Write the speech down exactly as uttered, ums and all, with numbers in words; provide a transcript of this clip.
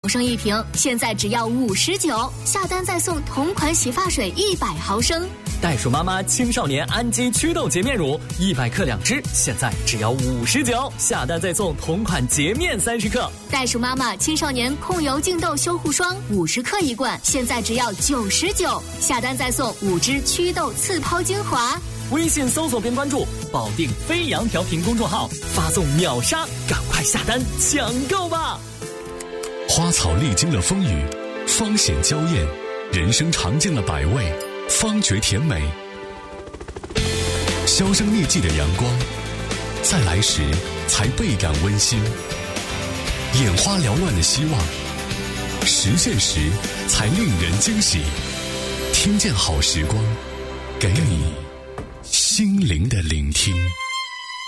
升一瓶，现在只要五十九，下单再送同款洗发水一百毫升。 袋鼠妈妈青少年氨基祛痘洁面乳一百克两支，现在只要五十九，下单再送同款洁面三十克。 袋鼠妈妈青少年控油净痘修护霜五十克一罐，现在只要九十九，下单再送五支祛痘刺抛精华。 微信搜索并关注保定飞扬调频公众号，发送秒杀，赶快下单抢购吧！ 花草历经了风雨，芳显娇艳；人生尝尽了百味，方觉甜美。销声匿迹的阳光，再来时才倍感温馨；眼花缭乱的希望，实现时才令人惊喜。听见好时光，给你心灵的聆听。